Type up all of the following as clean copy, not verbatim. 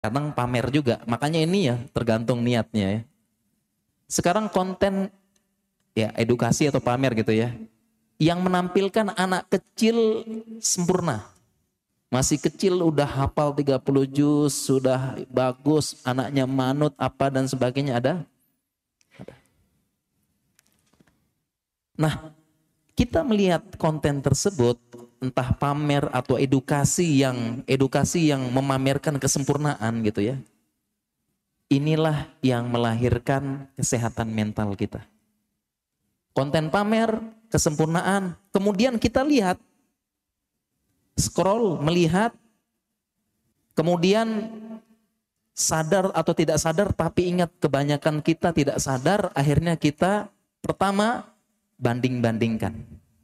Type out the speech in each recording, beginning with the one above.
Kadang pamer juga. Makanya ini ya tergantung niatnya ya. Sekarang konten ya edukasi atau pamer gitu ya. Yang menampilkan anak kecil sempurna. Masih kecil udah hafal 30 juz, sudah bagus, anaknya manut apa dan sebagainya ada. Nah, kita melihat konten tersebut entah pamer atau edukasi yang memamerkan kesempurnaan gitu ya. Inilah yang melahirkan kesehatan mental kita. Konten pamer, kesempurnaan, kemudian kita lihat scroll, melihat, kemudian sadar atau tidak sadar, tapi ingat kebanyakan kita tidak sadar, akhirnya kita pertama banding-bandingkan.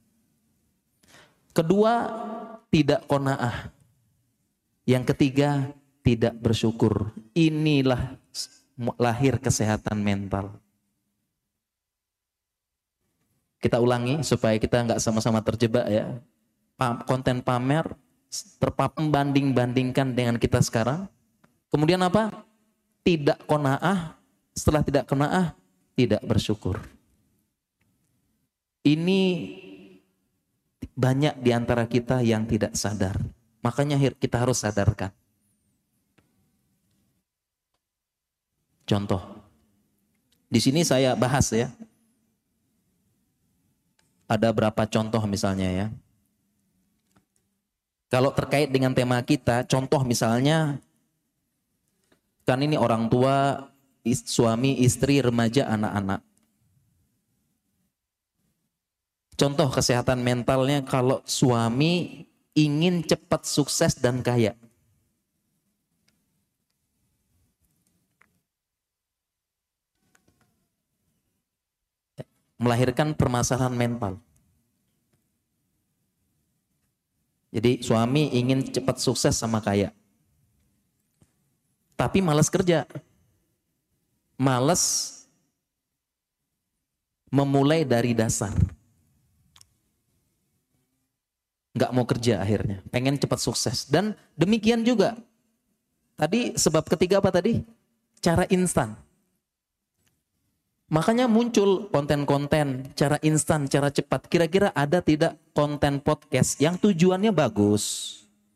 Kedua, tidak qanaah. Yang ketiga, tidak bersyukur. Inilah lahir kesehatan mental. Kita ulangi supaya kita nggak sama-sama terjebak ya. Konten pamer, banding-bandingkan dengan kita sekarang. Kemudian apa? Tidak qanaah. Setelah tidak qanaah, tidak bersyukur. Ini banyak di antara kita yang tidak sadar. Makanya kita harus sadarkan. Contoh. Di sini saya bahas ya. Ada berapa contoh misalnya ya. Kalau terkait dengan tema kita, contoh misalnya, kan ini orang tua, suami, istri, remaja, anak-anak. Contoh kesehatan mentalnya kalau suami ingin cepat sukses dan kaya. Melahirkan permasalahan mental. Jadi suami ingin cepat sukses sama kaya. Tapi malas kerja. Malas memulai dari dasar. Nggak mau kerja akhirnya. Pengen cepat sukses. Dan demikian juga. Tadi sebab ketiga apa tadi? Cara instan. Makanya muncul konten-konten cara instan, cara cepat. Kira-kira ada tidak konten podcast yang tujuannya bagus?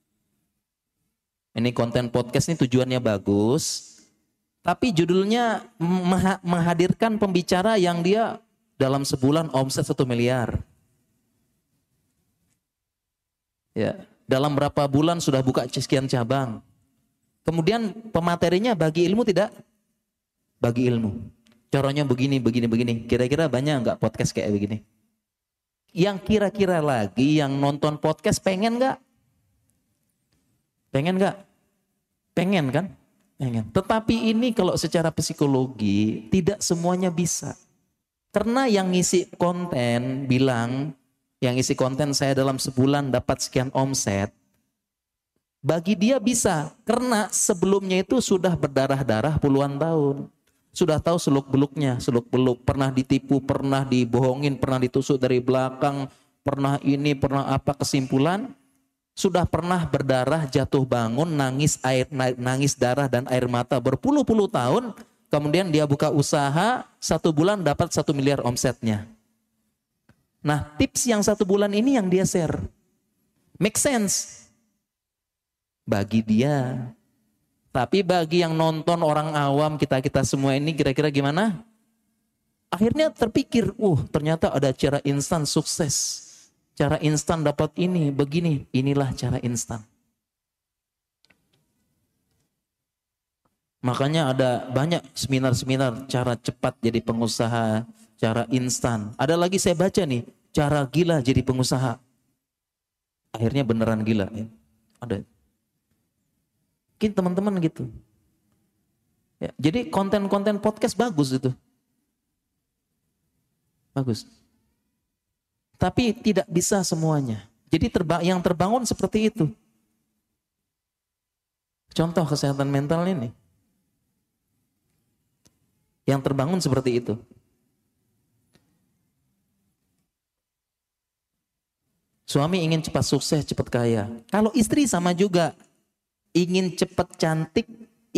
Ini konten podcast ini tujuannya bagus, tapi judulnya menghadirkan pembicara yang dia dalam sebulan omset 1 miliar. Ya, dalam berapa bulan sudah buka sekian cabang. Kemudian pematerinya bagi ilmu tidak? Bagi ilmu. Caranya begini. Kira-kira banyak enggak podcast kayak begini? Yang kira-kira lagi yang nonton podcast pengen enggak? Pengen enggak? Pengen kan? Pengen. Tetapi ini kalau secara psikologi tidak semuanya bisa. Karena yang ngisi konten bilang, yang isi konten saya dalam sebulan dapat sekian omset. Bagi dia bisa, karena sebelumnya itu sudah berdarah-darah puluhan tahun. Sudah tahu seluk-beluknya, seluk-beluk. Pernah ditipu, pernah dibohongin, pernah ditusuk dari belakang, pernah ini, pernah apa, kesimpulan. Sudah pernah berdarah, jatuh bangun, nangis darah dan air mata berpuluh-puluh tahun. Kemudian dia buka usaha, 1 bulan dapat 1 miliar omsetnya. Nah, tips yang 1 bulan ini yang dia share. Make sense bagi dia. Tapi bagi yang nonton orang awam, kita semua ini kira-kira gimana? Akhirnya terpikir, ternyata ada cara instan sukses. Cara instan dapat ini, begini. Inilah cara instan. Makanya ada banyak seminar-seminar cara cepat jadi pengusaha, cara instan. Ada lagi saya baca nih, cara gila jadi pengusaha. Akhirnya beneran gila. Ya. Ada. Mungkin teman-teman gitu. Ya, jadi konten-konten podcast bagus itu. Bagus. Tapi tidak bisa semuanya. Jadi yang terbangun seperti itu. Contoh kesehatan mental ini. Yang terbangun seperti itu. Suami ingin cepat sukses, cepat kaya. Kalau istri sama juga. Ingin cepat cantik,